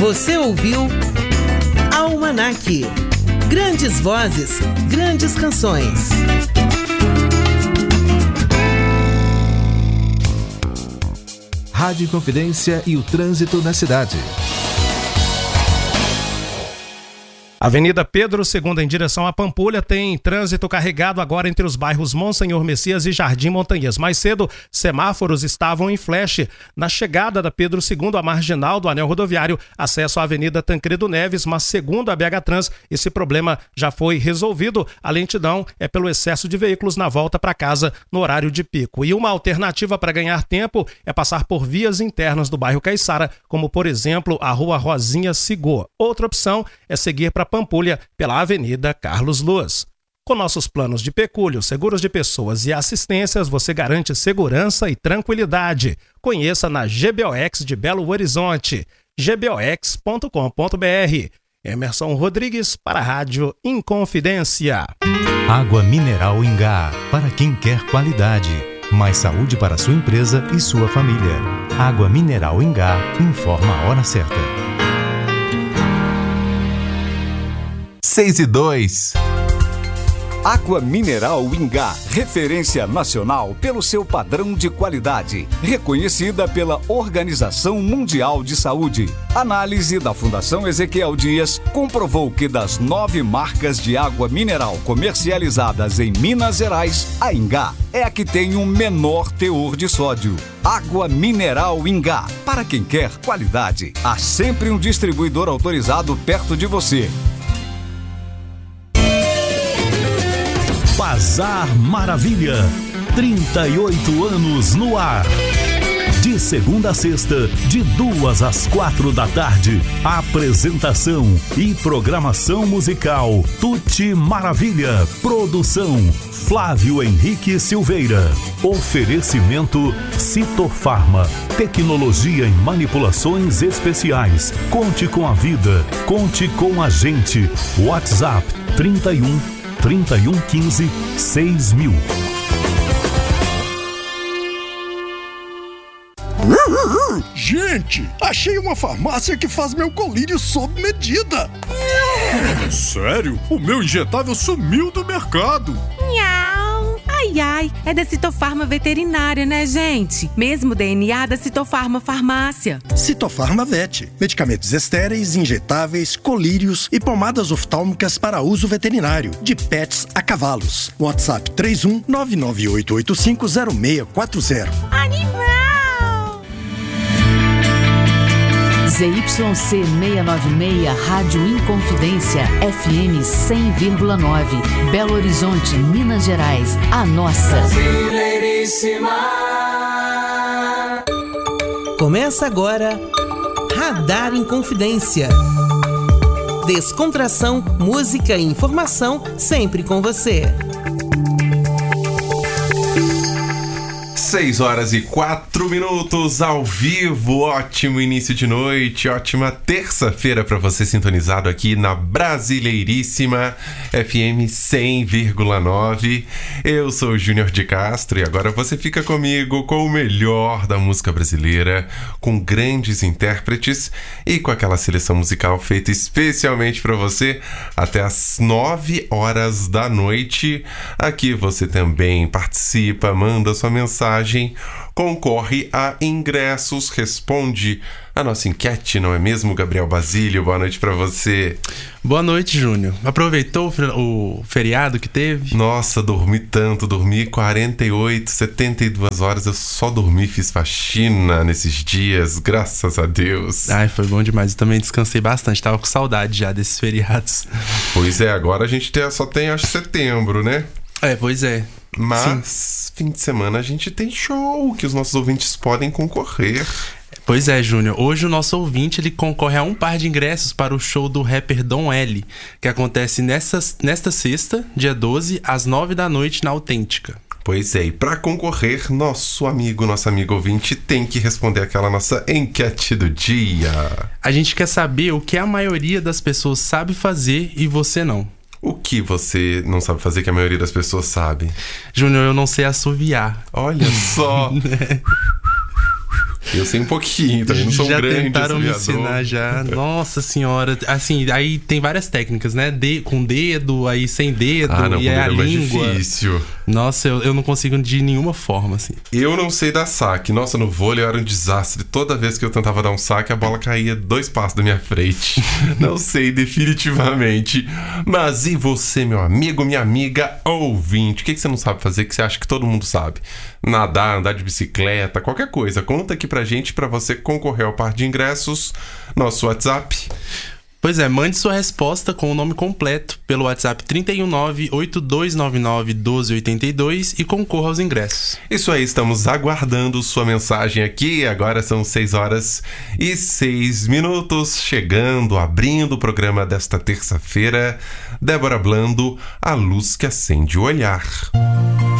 Você ouviu Almanac. Grandes vozes, grandes canções. Rádio Inconfidência e o trânsito na cidade. Avenida Pedro II, em direção à Pampulha, tem trânsito carregado agora entre os bairros Monsenhor Messias e Jardim Montanhês. Mais cedo, semáforos estavam em flash na chegada da Pedro II, a marginal do anel rodoviário, acesso à Avenida Tancredo Neves, mas segundo a BH Trans, esse problema já foi resolvido. A lentidão é pelo excesso de veículos na volta para casa no horário de pico. E uma alternativa para ganhar tempo é passar por vias internas do bairro Caiçara, como por exemplo a Rua Rosinha Sigô. Outra opção é seguir para Pampulha pela Avenida Carlos Luz. Com nossos planos de pecúlio, seguros de pessoas e assistências, você garante segurança e tranquilidade. Conheça na GBOX de Belo Horizonte, gbox.com.br. Emerson Rodrigues para a Rádio Inconfidência. Água mineral Ingá, para quem quer qualidade. Mais saúde para sua empresa e sua família. Água mineral Ingá informa a hora certa. 6:02. Água mineral Ingá, referência nacional pelo seu padrão de qualidade, reconhecida pela Organização Mundial de Saúde. Análise da Fundação Ezequiel Dias comprovou que das 9 marcas de água mineral comercializadas em Minas Gerais, a Ingá é a que tem o menor teor de sódio. Água mineral Ingá, para quem quer qualidade. Há sempre um distribuidor autorizado perto de você. Bazar Maravilha, 38 anos no ar. De segunda a sexta, de 2 às 4 da tarde. Apresentação e programação musical Tuti Maravilha. Produção Flávio Henrique Silveira. Oferecimento Citofarma. Tecnologia em manipulações especiais. Conte com a vida. Conte com a gente. WhatsApp 3115 6000. Gente, achei uma farmácia que faz meu colírio sob medida. Sério? O meu injetável sumiu do mercado. Ai, ai, é da Citofarma Veterinária, né, gente? Mesmo DNA da Citofarma Farmácia. Citofarma Vet. Medicamentos estéreis, injetáveis, colírios e pomadas oftálmicas para uso veterinário. De pets a cavalos. WhatsApp 31-998850640. Animal! ZYC 696, Rádio Inconfidência, FM 100,9, Belo Horizonte, Minas Gerais, a nossa. Brasileiríssima. Começa agora, Radar Inconfidência. Descontração, música e informação, sempre com você. 6h04 ao vivo, ótimo início de noite, ótima terça-feira para você sintonizado aqui na Brasileiríssima FM 100,9. Eu sou o Júnior de Castro e agora você fica comigo com o melhor da música brasileira, com grandes intérpretes e com aquela seleção musical feita especialmente para você até às 9 horas da noite. Aqui você também participa, manda sua mensagem, concorre a ingressos, responde a nossa enquete, não é mesmo, Gabriel Basílio? Boa noite pra você. Boa noite, Júnior. Aproveitou o feriado que teve? Nossa, dormi tanto, dormi 48, 72 horas, eu só dormi, fiz faxina nesses dias, graças a Deus. Ai, foi bom demais, eu também descansei bastante, tava com saudade já desses feriados. Pois é, agora a gente só tem, acho, setembro, né? É, pois é. Mas, sim, fim de semana a gente tem show que os nossos ouvintes podem concorrer. Pois é, Júnior. Hoje o nosso ouvinte ele concorre a um par de ingressos para o show do rapper Dom L, que acontece nesta sexta, dia 12, às 9 da noite na Autêntica. Pois é, e para concorrer, nosso amigo ouvinte tem que responder aquela nossa enquete do dia. A gente quer saber o que a maioria das pessoas sabe fazer e você não. O que você não sabe fazer que a maioria das pessoas sabe? Júnior, eu não sei assoviar. Olha só! Eu sei um pouquinho, também não sou um grande aviador. Já tentaram me ensinar já. Nossa senhora. Assim, aí tem várias técnicas, né? Com dedo, aí sem dedo, não, e aí a língua. É difícil. Nossa, eu não consigo de nenhuma forma, assim. Eu não sei dar saque. Nossa, no vôlei eu era um desastre. Toda vez que eu tentava dar um saque, a bola caía 2 passos da minha frente. Não sei definitivamente. Mas e você, meu amigo, minha amiga ouvinte? O que você não sabe fazer que você acha que todo mundo sabe? Nadar, andar de bicicleta, qualquer coisa. Conta aqui pra gente, pra você concorrer ao par de ingressos. Nosso WhatsApp. Pois é, mande sua resposta com o nome completo pelo WhatsApp 319-8299-1282 e concorra aos ingressos. Isso aí, estamos aguardando sua mensagem aqui. Agora são 6h06, chegando, abrindo o programa desta terça-feira. Débora Blando, a luz que acende o olhar.